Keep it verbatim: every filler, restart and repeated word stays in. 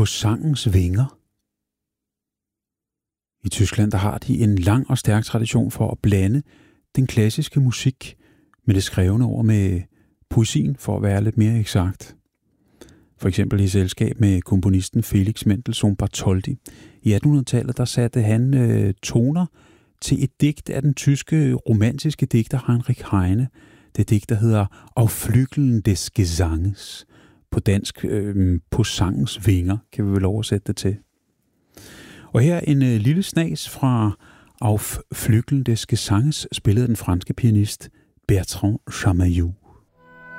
på sangens vinger. I Tyskland der har de en lang og stærk tradition for at blande den klassiske musik med det skrevne ord, med poesien, for at være lidt mere eksakt. For eksempel i selskab med komponisten Felix Mendelssohn Bartholdy. I attenhundredetallet der satte han øh, toner til et digt af den tyske romantiske digter Heinrich Heine. Det digt, der hedder Auf Flügeln des Gesanges. På dansk, øh, på sangens vinger, kan vi vel oversætte det til. Og her en øh, lille snas fra Auf Flügeln des Gesanges, spillede den franske pianist Bertrand Chamayou.